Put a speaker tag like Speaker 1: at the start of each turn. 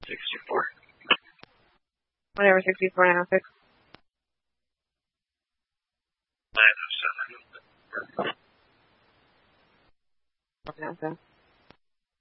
Speaker 1: 64.
Speaker 2: Whatever, 64 now, 6.
Speaker 1: 907.
Speaker 2: No, so.